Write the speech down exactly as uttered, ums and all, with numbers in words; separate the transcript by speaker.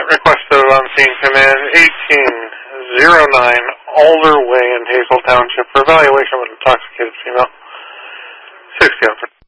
Speaker 1: requested on scene command eighteen oh nine Alder Way in Hazel Township for evaluation of an intoxicated female. sixty on